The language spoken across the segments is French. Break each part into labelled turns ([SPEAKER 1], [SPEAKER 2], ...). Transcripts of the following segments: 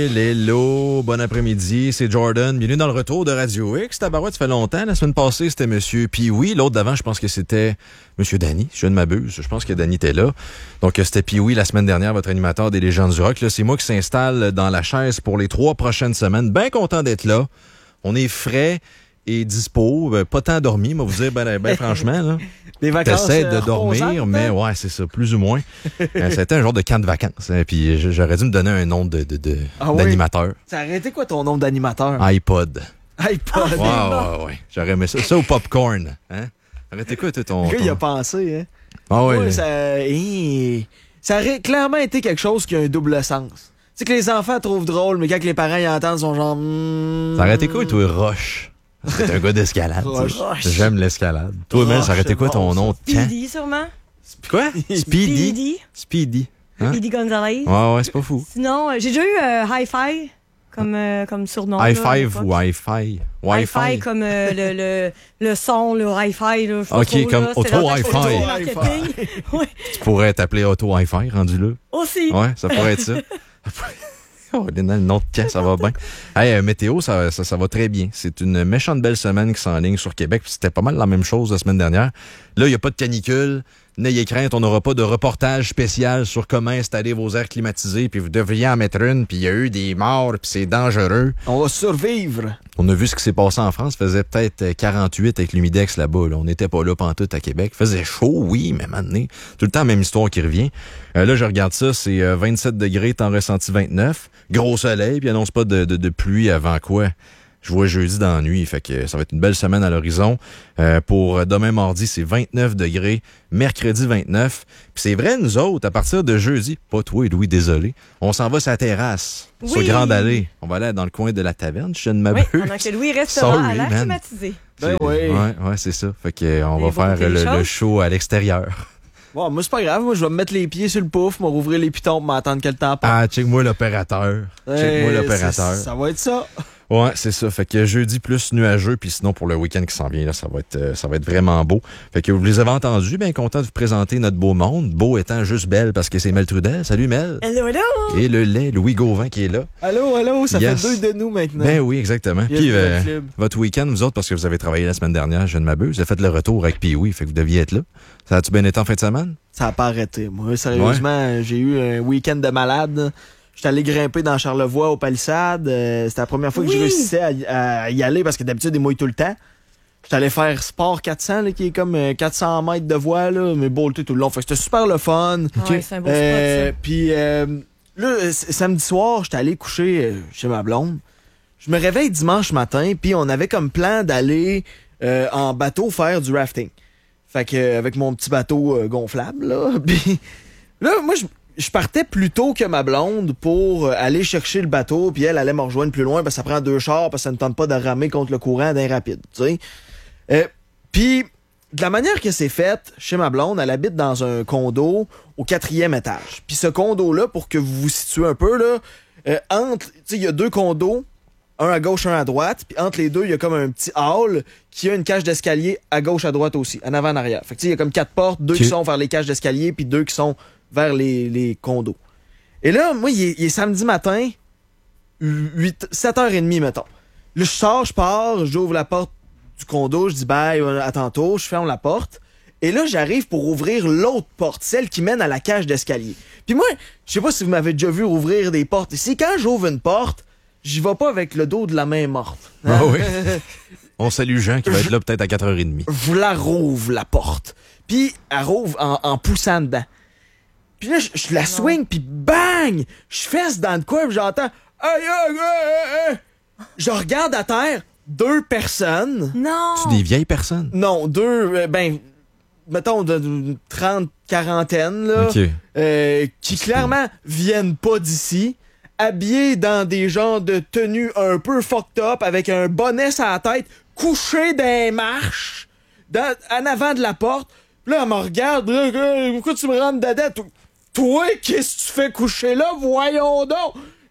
[SPEAKER 1] Phil, hello, bon après-midi, c'est Jordan. Bienvenue dans le retour de Radio X. Tabarouette, ça fait longtemps. La semaine passée, c'était Monsieur Pee-Wee. L'autre d'avant, je pense que c'était Monsieur Danny, si je ne m'abuse. Je pense que Danny était là. Donc, c'était Pee-Wee la semaine dernière, votre animateur des Légendes du Rock. Là, c'est moi qui s'installe dans la chaise pour les 3 prochaines semaines. Bien content d'être là. On est frais et dispo. Pas tant dormi, moi vous dire, ben franchement. Là.
[SPEAKER 2] Des vacances.
[SPEAKER 1] T'essaies de dormir, mais ouais, c'est ça, plus ou moins. C'était un genre de camp de vacances. Hein, puis j'aurais dû me donner un nom d'animateur.
[SPEAKER 2] Oui? Ça aurait été quoi ton nom d'animateur?
[SPEAKER 1] iPod.
[SPEAKER 2] iPod.
[SPEAKER 1] Ouais. J'aurais aimé ça. Ça ou Popcorn. Hein? Ça aurait été quoi, ton...
[SPEAKER 2] Le gars, il a pensé, hein?
[SPEAKER 1] Ah ouais.
[SPEAKER 2] Ça aurait clairement été quelque chose qui a un double sens. Tu sais que les enfants trouvent drôle, mais quand les parents y entendent, ils sont genre...
[SPEAKER 1] Ça aurait été quoi, toi, Roche? T'es un gars d'escalade. J'aime l'escalade. Toi, Mel, ça aurait été quoi ton nom?
[SPEAKER 3] Speedy, sûrement.
[SPEAKER 1] Quoi? Speedy? Speedy. Hein?
[SPEAKER 3] Speedy Gonzalez.
[SPEAKER 1] Ouais, c'est pas fou.
[SPEAKER 3] Sinon, j'ai déjà eu Hi-Fi comme surnom.
[SPEAKER 1] Hi-Fi ou Wi-Fi?
[SPEAKER 3] Wi-Fi comme le son, le Hi-Fi. Là,
[SPEAKER 1] OK, comme Auto-Hi-Fi.
[SPEAKER 3] Ouais.
[SPEAKER 1] Tu pourrais t'appeler Auto-Hi-Fi, rendu là.
[SPEAKER 3] Aussi.
[SPEAKER 1] Ouais, ça pourrait être ça. Oh, le nom de camp, ça va bien. Hey, météo, ça va très bien. C'est une méchante belle semaine qui s'enligne sur Québec. C'était pas mal la même chose la semaine dernière. Là, il n'y a pas de canicule. N'ayez crainte, on n'aura pas de reportage spécial sur comment installer vos airs climatisés, puis vous devriez en mettre une, puis il y a eu des morts, puis c'est dangereux.
[SPEAKER 2] On va survivre.
[SPEAKER 1] On a vu ce qui s'est passé en France. Il faisait peut-être 48 avec l'humidex là-bas. Là. On n'était pas là pantoute à Québec. Il faisait chaud, oui, mais maintenant, tout le temps, même histoire qui revient. Là, je regarde ça, c'est 27 degrés, temps ressenti 29. Gros soleil, puis annonce pas de pluie avant quoi? Je vois jeudi dans la nuit, fait que ça va être une belle semaine à l'horizon. Pour demain mardi, c'est 29 degrés. Mercredi, 29. Puis c'est vrai, nous autres, à partir de jeudi, pas toi, Louis, désolé, on s'en va sur la terrasse, sur Grande Allée. On va aller dans le coin de la taverne, je ne m'abuse.
[SPEAKER 3] Oui, pendant que Louis restera à l'air climatisé.
[SPEAKER 2] Ben oui.
[SPEAKER 1] Ouais, c'est ça. Fait que on va faire le show à l'extérieur.
[SPEAKER 2] Bon, moi, c'est pas grave. Moi, je vais me mettre les pieds sur le pouf, me rouvrir les pitons pour m'attendre que le temps passe.
[SPEAKER 1] Ah, check-moi l'opérateur. Check-moi l'opérateur.
[SPEAKER 2] Ça va être ça.
[SPEAKER 1] Ouais, c'est ça. Fait que jeudi plus nuageux, puis sinon pour le week-end qui s'en vient, là, ça va être vraiment beau. Fait que vous les avez entendus, bien content de vous présenter notre beau monde. Beau étant juste belle parce que c'est Mel Trudel. Salut Mel.
[SPEAKER 3] Hello.
[SPEAKER 1] Et le lait, Louis Gauvin qui est là.
[SPEAKER 2] Allô, ça fait 2 de nous maintenant.
[SPEAKER 1] Ben oui, exactement. Puis votre week-end, vous autres, parce que vous avez travaillé la semaine dernière, je ne m'abuse, vous avez fait le retour avec Pee-Wee, fait que vous deviez être là. Ça a-tu bien été en fin de semaine?
[SPEAKER 2] Ça a pas arrêté. Moi, sérieusement, j'ai eu un week-end de malade. J'étais allé grimper dans Charlevoix aux Palissades. C'était la première fois que je réussissais à y aller parce que d'habitude, il mouille tout le temps. J'étais allé faire Sport 400, là, qui est comme 400 mètres de voie, là, mais bolté tout le long. Fait que c'était super le fun.
[SPEAKER 3] Ouais, c'est un beau spot, ça.
[SPEAKER 2] Puis là, samedi soir, j'étais allé coucher chez ma blonde. Je me réveille dimanche matin, puis on avait comme plan d'aller en bateau faire du rafting. Fait que avec mon petit bateau gonflable, là. Puis là, moi, je partais plus tôt que ma blonde pour aller chercher le bateau, puis elle allait me rejoindre plus loin parce que ça prend 2 chars parce que ça ne tente pas de ramer contre le courant d'un rapide, tu sais. Puis, de la manière que c'est fait, chez ma blonde, elle habite dans un condo au 4e étage. Puis ce condo-là, pour que vous vous situez un peu, là, tu sais, il y a 2 condos, un à gauche, un à droite, puis entre les 2, il y a comme un petit hall qui a une cage d'escalier à gauche, à droite aussi, en avant, en arrière. Fait que tu sais, il y a comme 4 portes, 2 qui sont vers les cages d'escalier, puis 2 qui sont vers les condos. Et là, moi, il est samedi matin, 7h30, mettons. Là, je sors, je pars, j'ouvre la porte du condo, je dis bye, à tantôt, je ferme la porte. Et là, j'arrive pour ouvrir l'autre porte, celle qui mène à la cage d'escalier. Puis moi, je sais pas si vous m'avez déjà vu ouvrir des portes ici. Quand j'ouvre une porte, j'y vais pas avec le dos de la main morte.
[SPEAKER 1] Ah oui? On salue Jean qui va être là peut-être à 4h30.
[SPEAKER 2] Je la rouvre, la porte. Puis elle rouvre en poussant dedans. Puis là, je la swing, puis bang! Je fesse dans le coin, puis j'entends « Aïe, aïe, aïe, aïe! » Je regarde à terre, 2 personnes.
[SPEAKER 3] Non!
[SPEAKER 1] C'est des vieilles personnes?
[SPEAKER 2] Non, 2, mettons, de 30, quarantaine, là.
[SPEAKER 1] OK.
[SPEAKER 2] Qui clairement viennent pas d'ici, habillés dans des genres de tenues un peu fucked up, avec un bonnet sur la tête, couchés dans les marches, en avant de la porte. Puis là, elle me regarde, pourquoi tu me rentres dedans? Toi, qu'est-ce que tu fais coucher là? Voyons donc!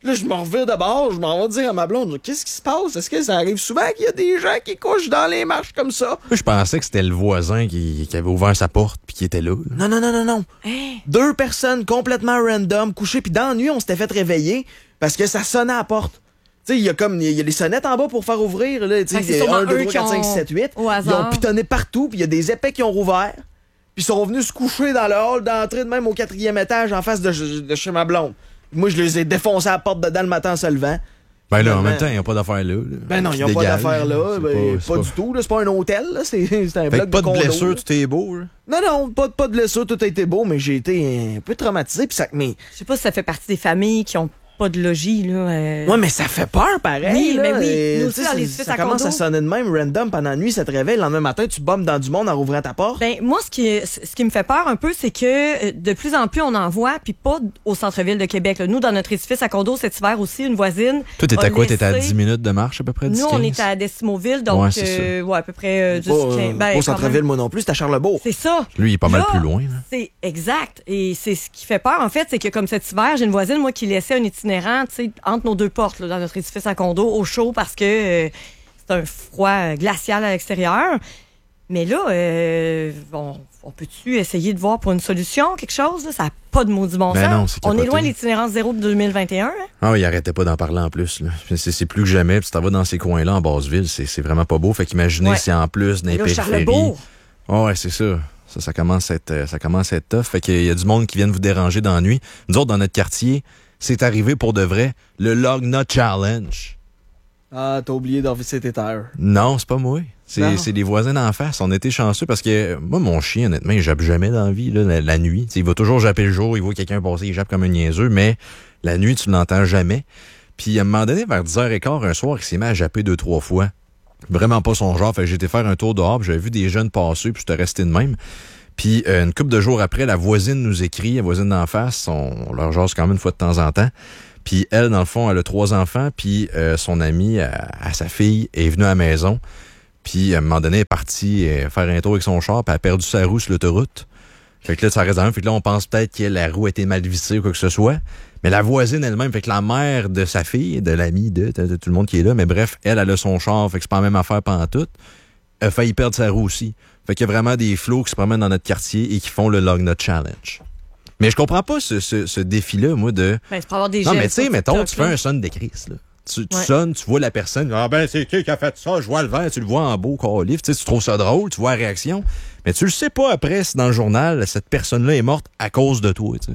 [SPEAKER 2] Là, je me revire de bord, je m'en vais dire à ma blonde, qu'est-ce qui se passe? Est-ce que ça arrive souvent qu'il y a des gens qui couchent dans les marches comme ça?
[SPEAKER 1] Moi, je pensais que c'était le voisin qui avait ouvert sa porte puis qui était là.
[SPEAKER 2] Non.
[SPEAKER 3] Hein?
[SPEAKER 2] 2 personnes complètement random, couchées, puis dans la nuit, on s'était fait réveiller parce que ça sonnait à la porte. Tu sais, il y a les sonnettes en bas pour faire ouvrir, là. Tu sais,
[SPEAKER 3] c'est
[SPEAKER 2] il y a
[SPEAKER 3] sûrement
[SPEAKER 2] 1, 2,
[SPEAKER 3] eux
[SPEAKER 2] 3,
[SPEAKER 3] qui
[SPEAKER 2] 4, 5,
[SPEAKER 3] ont-
[SPEAKER 2] 6, 7, 8.
[SPEAKER 3] au
[SPEAKER 2] Ils
[SPEAKER 3] hasard.
[SPEAKER 2] ont pitonné partout, puis il y a des épais qui ont rouvert. Puis ils sont revenus se coucher dans le hall d'entrée de même au 4e étage en face de chez ma blonde. Moi, je les ai défoncés à la porte dedans le matin en se levant.
[SPEAKER 1] Ben là, en
[SPEAKER 2] Finalement-
[SPEAKER 1] même temps, ils n'ont pas d'affaires là.
[SPEAKER 2] Ben non, ils n'ont pas
[SPEAKER 1] Dégage.
[SPEAKER 2] d'affaires là.
[SPEAKER 1] C'est
[SPEAKER 2] Ben,
[SPEAKER 1] c'est
[SPEAKER 2] pas du tout. Là. C'est pas un hôtel. Là. C'est un
[SPEAKER 1] Fait
[SPEAKER 2] bloc
[SPEAKER 1] que pas de
[SPEAKER 2] condo,
[SPEAKER 1] blessure,
[SPEAKER 2] là.
[SPEAKER 1] tout est beau. Là.
[SPEAKER 2] Non, pas de blessure. Tout a été beau, mais j'ai été un peu traumatisé. Puis ça, mais...
[SPEAKER 3] Je sais pas si ça fait partie des familles qui ont pas de logis, là.
[SPEAKER 2] Ouais, mais ça fait peur, pareil.
[SPEAKER 3] Oui,
[SPEAKER 2] là.
[SPEAKER 3] mais oui.
[SPEAKER 2] Et,
[SPEAKER 3] Nous
[SPEAKER 2] tu
[SPEAKER 3] aussi,
[SPEAKER 2] sais,
[SPEAKER 3] dans les
[SPEAKER 2] ça
[SPEAKER 3] édifices à
[SPEAKER 2] commence
[SPEAKER 3] condo.
[SPEAKER 2] à sonner de même, random, pendant la nuit, ça te réveille. Le lendemain matin, tu bombes dans du monde en rouvrant ta porte.
[SPEAKER 3] Ben, moi, ce qui me fait peur un peu, c'est que de plus en plus, on en voit, puis pas au centre-ville de Québec. Là. Nous, dans notre édifice à condo cet hiver aussi, une voisine.
[SPEAKER 1] Toi, t'es
[SPEAKER 3] a
[SPEAKER 1] à quoi? T'es à
[SPEAKER 3] laissé-
[SPEAKER 1] 10 minutes de marche à peu près? 10,
[SPEAKER 3] Nous, on
[SPEAKER 1] 15?
[SPEAKER 3] est à Decimoville, donc,
[SPEAKER 1] Ouais, c'est
[SPEAKER 3] à peu près 10,
[SPEAKER 2] Pas,
[SPEAKER 3] 15.
[SPEAKER 2] pas au
[SPEAKER 3] quand
[SPEAKER 2] centre-ville,
[SPEAKER 3] même.
[SPEAKER 2] moi non plus, c'est à Charlebourg.
[SPEAKER 3] C'est ça.
[SPEAKER 1] Lui, il est pas mal
[SPEAKER 3] Là,
[SPEAKER 1] plus loin. Là.
[SPEAKER 3] C'est exact. Et c'est ce qui fait peur, en fait, c'est que comme cet hiver, j'ai une voisine, moi, qui laissait un itinérant, tu sais, entre nos 2 portes, là, dans notre édifice à condo, au chaud, parce que c'est un froid glacial à l'extérieur. Mais là, on peut-tu essayer de voir pour une solution, quelque chose? Là? Ça n'a pas de maudit bon
[SPEAKER 1] Ben
[SPEAKER 3] sens.
[SPEAKER 1] non, c'est
[SPEAKER 3] On est
[SPEAKER 1] capoté.
[SPEAKER 3] loin de l'itinérance zéro de 2021. Hein?
[SPEAKER 1] Ah, il arrêtait pas d'en parler en plus. Là. C'est plus que jamais. Puis tu t'en vas dans ces coins-là, en Basse-Ville, c'est vraiment pas beau. Fait qu'imaginez
[SPEAKER 3] Ouais.
[SPEAKER 1] si en plus, dans
[SPEAKER 3] Et
[SPEAKER 1] les
[SPEAKER 3] là,
[SPEAKER 1] périphéries...
[SPEAKER 3] Charlebourg.
[SPEAKER 1] Ouais, c'est ça. Ça commence à être tough. Fait qu'il y a du monde qui viennent vous déranger dans la nuit. Nous autres, dans notre quartier, c'est arrivé pour de vrai. Le Log Nut Challenge.
[SPEAKER 2] Ah, t'as oublié d'enlever tes terres.
[SPEAKER 1] Non, c'est pas moi.
[SPEAKER 2] Non.
[SPEAKER 1] C'est les voisins d'en face. On était chanceux parce que moi, mon chien, honnêtement, il jappe jamais dans la vie, là, la nuit. T'sais, il va toujours japper le jour, il voit quelqu'un passer, il jappe comme un niaiseux, mais la nuit, tu l'entends jamais. Puis à un moment donné, vers 10h15, un soir, il s'est mis à japper 2-3 fois. Vraiment pas son genre. Fait que j'ai été faire un tour dehors, puis j'avais vu des jeunes passer, puis j'étais resté de même. Puis une couple de jours après, la voisine nous écrit, la voisine d'en face, on leur jase quand même une fois de temps en temps. Puis elle, dans le fond, elle a 3 enfants, puis son amie, à sa fille, est venue à la maison. Puis à un moment donné, elle est partie faire un tour avec son char, puis elle a perdu sa roue sur l'autoroute. Fait que là, ça reste dans un. Fait que là, on pense peut-être que la roue a été mal vissée ou quoi que ce soit. Mais la voisine elle-même, fait que la mère de sa fille, de l'amie, de tout le monde qui est là, mais bref, elle a son char, fait que c'est pas la même affaire pantoute, a failli perdre sa roue aussi. Fait qu'il y a vraiment des flots qui se promènent dans notre quartier et qui font le Log Nut Challenge. Mais je comprends pas ce défi-là, moi, de...
[SPEAKER 3] Ben, c'est pour avoir des
[SPEAKER 1] Non,
[SPEAKER 3] gestes
[SPEAKER 1] mais tu sais,
[SPEAKER 3] sur
[SPEAKER 1] mettons,
[SPEAKER 3] TikTok,
[SPEAKER 1] tu fais
[SPEAKER 3] là.
[SPEAKER 1] un son de crise, là. Tu
[SPEAKER 3] Ouais.
[SPEAKER 1] sonnes, tu vois la personne. Ah ben, c'est qui a fait ça? Je vois le verre, tu le vois en beau calife. Tu sais, tu trouves ça drôle, tu vois la réaction. Mais tu le sais pas après si dans le journal, cette personne-là est morte à cause de toi, tu sais.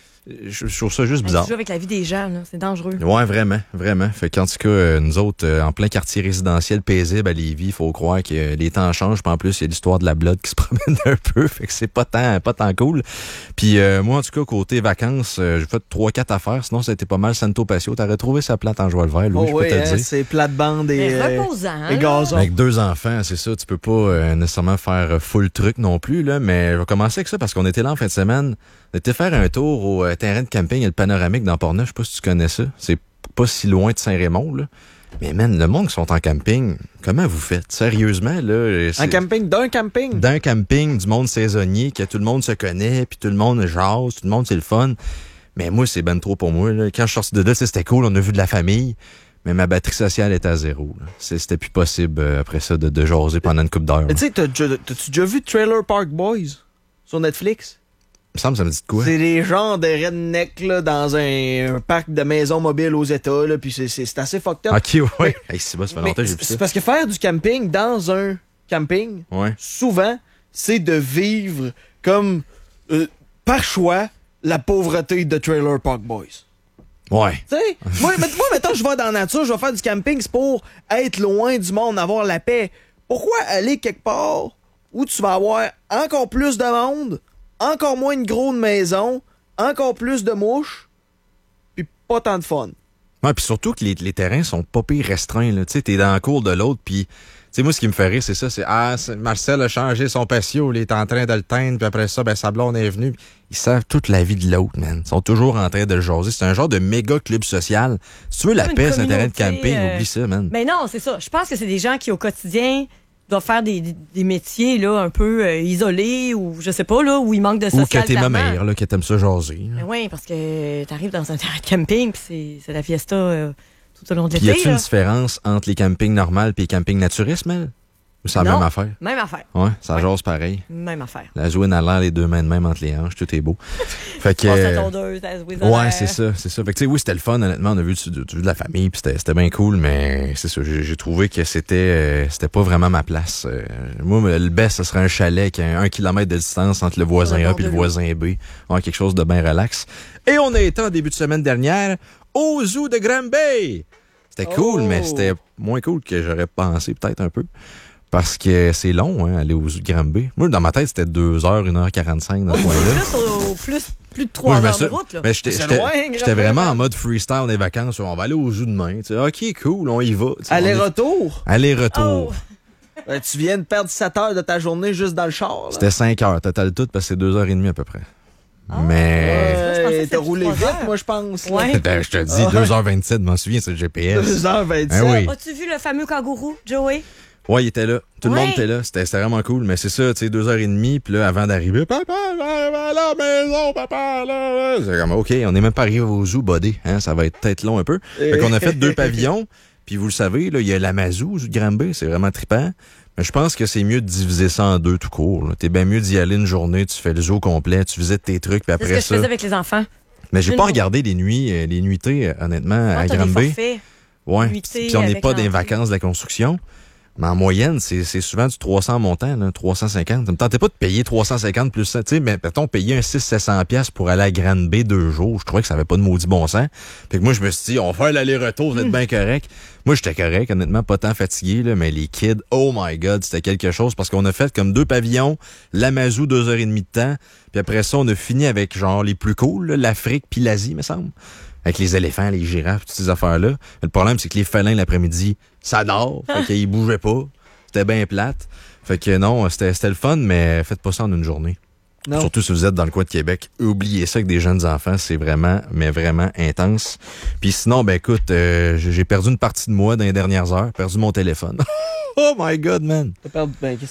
[SPEAKER 1] Je trouve ça juste
[SPEAKER 3] Ben,
[SPEAKER 1] bizarre.
[SPEAKER 3] tu joues avec la vie des gens, là. C'est dangereux.
[SPEAKER 1] Ouais, vraiment, vraiment. Fait qu'en tout cas, nous autres, en plein quartier résidentiel paisible à Lévis, il faut croire que les temps changent. Puis en plus, il y a l'histoire de la blood qui se promène un peu. Fait que c'est pas tant cool. Puis moi, en tout cas, côté vacances, j'ai fait 3-4 affaires. Sinon, ça a été pas mal Santo Patio. T'aurais trouvé sa plate en joie le vert, Louis,
[SPEAKER 2] Oh
[SPEAKER 1] je peux
[SPEAKER 2] oui,
[SPEAKER 1] te le dire.
[SPEAKER 2] c'est plate-bande et,
[SPEAKER 3] Mais reposant.
[SPEAKER 2] et
[SPEAKER 3] là.
[SPEAKER 2] gazon.
[SPEAKER 1] Avec 2 enfants, c'est ça, tu peux pas nécessairement faire full truc non plus, là, mais je vais commencer avec ça parce qu'on était là en fin de semaine. On était faire un tour au terrain de camping et le panoramique dans Portneuf, je sais pas si tu connais ça. C'est pas si loin de Saint-Raymond, là. Mais man, le monde qui sont en camping, comment vous faites? Sérieusement, là?
[SPEAKER 2] Un camping d'un camping?
[SPEAKER 1] D'un camping, du monde saisonnier, que tout le monde se connaît, puis tout le monde jase, tout le monde c'est le fun. Mais moi, c'est ben trop pour moi, là. Quand je suis sorti de là, c'était cool, on a vu de la famille. Mais ma batterie sociale est à 0. Là. C'était plus possible après ça de jaser pendant une couple d'heures.
[SPEAKER 2] Mais tu sais, t'as-tu déjà vu Trailer Park Boys sur Netflix?
[SPEAKER 1] Il me semble que ça me dit de quoi?
[SPEAKER 2] C'est des genres de rednecks là, dans un parc de maisons mobiles aux États, là, puis c'est assez fucked up.
[SPEAKER 1] Ok, ouais. Hey, c'est bon, ça fait
[SPEAKER 2] Mais
[SPEAKER 1] longtemps que j'ai vu
[SPEAKER 2] c'est
[SPEAKER 1] ça.
[SPEAKER 2] parce que faire du camping dans un camping,
[SPEAKER 1] Ouais.
[SPEAKER 2] souvent, c'est de vivre comme, par choix, la pauvreté de Trailer Park Boys.
[SPEAKER 1] Ouais.
[SPEAKER 2] Tu sais, moi, mettons, je vais dans la nature, je vais faire du camping, c'est pour être loin du monde, avoir la paix. Pourquoi aller quelque part où tu vas avoir encore plus de monde, encore moins de gros de maison, encore plus de mouches, puis pas tant de fun?
[SPEAKER 1] Ouais, puis surtout que les terrains sont pas pire restreints, là. Tu sais, t'es dans la cour de l'autre, puis... Tu sais, moi, ce qui me fait rire, c'est ça, Marcel a changé son patio, il est en train de le teindre, puis après ça, ben, sa blonde est venue. Ils savent toute la vie de l'autre, man. Ils sont toujours en train de le jaser. C'est un genre de méga club social. Si tu veux la
[SPEAKER 3] Comme
[SPEAKER 1] paix
[SPEAKER 3] une
[SPEAKER 1] sur un terrain de
[SPEAKER 3] communauté,
[SPEAKER 1] camping, oublie ça, man.
[SPEAKER 3] Mais non, c'est ça. Je pense que c'est des gens qui, au quotidien, doivent faire des métiers là, un peu isolés ou je sais pas, là, où il manque de social.
[SPEAKER 1] Ou que t'es ma mère, là, que t'aimes ça jaser.
[SPEAKER 3] Ben oui, parce que t'arrives dans un terrain de camping puis c'est la fiesta tout au long de
[SPEAKER 1] Puis
[SPEAKER 3] l'été.
[SPEAKER 1] y a-t-il une différence entre les campings normales et les campings naturistes, Mel? Ou c'est la
[SPEAKER 3] Non.
[SPEAKER 1] même affaire?
[SPEAKER 3] Même affaire.
[SPEAKER 1] Ouais, ça
[SPEAKER 3] Ouais.
[SPEAKER 1] jase pareil.
[SPEAKER 3] Même affaire.
[SPEAKER 1] La jouine à l'air, les deux mains de même entre les hanches, tout est beau. Fait que.
[SPEAKER 3] Passe la tondeuse, la jouer dans
[SPEAKER 1] Ouais,
[SPEAKER 3] l'air.
[SPEAKER 1] c'est ça. Fait que, tu sais, oui, c'était le fun, honnêtement. On a vu de la famille, puis c'était bien cool, mais c'est ça. J'ai trouvé que c'était pas vraiment ma place. Moi, le best, ce serait un chalet qui a 1 kilomètre de distance entre le voisin
[SPEAKER 3] Sur le
[SPEAKER 1] A
[SPEAKER 3] bord
[SPEAKER 1] et le
[SPEAKER 3] de l'eau.
[SPEAKER 1] voisin B. Ouais, quelque chose de bien relax. Et on a été en début de semaine dernière au zoo de Granby. C'était cool, mais c'était moins cool que j'aurais pensé, peut-être un peu. Parce que c'est long, hein, aller au zoo de Granby. Moi, dans ma tête, c'était 2h, 1h45 dans ce coin-là.
[SPEAKER 3] Plus de 3
[SPEAKER 1] Moi,
[SPEAKER 3] heures de route. Là.
[SPEAKER 1] mais
[SPEAKER 2] C'est
[SPEAKER 1] j'étais
[SPEAKER 2] loin,
[SPEAKER 1] j'étais
[SPEAKER 2] Granby,
[SPEAKER 1] vraiment
[SPEAKER 2] hein?
[SPEAKER 1] en mode freestyle des vacances. On va aller au zoo demain. Tu sais, OK, cool, on y va. Tu sais,
[SPEAKER 2] Aller-retour?
[SPEAKER 1] Aller-retour.
[SPEAKER 3] Oh.
[SPEAKER 2] Tu viens de perdre 7 heures de ta journée juste dans le char. Là.
[SPEAKER 1] C'était 5 heures. Total tout, parce que c'est 2h30 à peu près. Mais...
[SPEAKER 3] Moi, je pensais que
[SPEAKER 2] T'as
[SPEAKER 3] c'était
[SPEAKER 2] roulé
[SPEAKER 3] 3
[SPEAKER 2] vite,
[SPEAKER 3] heures.
[SPEAKER 2] moi, je pense.
[SPEAKER 3] Ouais.
[SPEAKER 1] Ben, je te dis, 2h27, m'en souviens, c'est le GPS.
[SPEAKER 2] 2h27.
[SPEAKER 1] Ah oui.
[SPEAKER 3] As-tu vu le fameux kangourou, Joey?
[SPEAKER 1] Ouais, il était là. Tout le
[SPEAKER 3] Ouais.
[SPEAKER 1] monde était là. C'était vraiment cool. Mais c'est ça, tu sais, 2h30, puis là, avant d'arriver, papa, va à la maison, papa, là. C'est comme, OK, on n'est même pas arrivé au zoo, buddy. Hein, ça va être peut-être long un peu. Fait qu'on a fait 2 pavillons. Puis vous le savez, là, il y a la Mazou, au zoo de Granby. C'est vraiment trippant. Mais je pense que c'est mieux de diviser ça en 2 tout court. T'es bien mieux d'y aller une journée, tu fais le zoo complet, tu visites tes trucs, puis
[SPEAKER 3] C'est ce
[SPEAKER 1] après
[SPEAKER 3] que je
[SPEAKER 1] ça.
[SPEAKER 3] faisais avec les enfants.
[SPEAKER 1] Mais j'ai
[SPEAKER 3] une
[SPEAKER 1] pas
[SPEAKER 3] journée.
[SPEAKER 1] regardé les nuitées, honnêtement, à
[SPEAKER 3] T'as des
[SPEAKER 1] Granby.
[SPEAKER 3] forfaits.
[SPEAKER 1] Ouais.
[SPEAKER 3] nuitées
[SPEAKER 1] Puis on n'est
[SPEAKER 3] avec
[SPEAKER 1] pas des
[SPEAKER 3] l'entrée.
[SPEAKER 1] vacances de la construction. Mais en moyenne, c'est souvent du 300 montant, là, 350. Ça me tentait pas de payer 350 plus ça. Tu sais, mais mettons, payer un 600-700$ pour aller à Granby 2 jours. Je trouvais que ça avait pas de maudit bon sens. Fait que moi, je me suis dit, on va faire l'aller-retour, vous êtes bien correct. Moi, j'étais correct, honnêtement, pas tant fatigué, là, mais les kids, oh my God, c'était quelque chose parce qu'on a fait comme 2 pavillons, la Mazou, 2h30 de temps. Puis après ça, on a fini avec genre les plus cool, là, l'Afrique puis l'Asie, me semble. Avec les éléphants, les girafes, toutes ces affaires-là. Le problème, c'est que les félins, l'après-midi, ça dort. Fait qu'ils bougeaient pas. C'était bien plate. Fait que non, c'était le fun, mais faites pas ça en une journée.
[SPEAKER 2] Non.
[SPEAKER 1] Surtout si vous êtes dans le coin de Québec. Oubliez ça avec des jeunes enfants. C'est vraiment, mais vraiment intense. Puis sinon, ben écoute, j'ai perdu une partie de moi dans les dernières heures. Perdu mon téléphone. Oh my God, man.
[SPEAKER 2] T'as perdu, qu'est-ce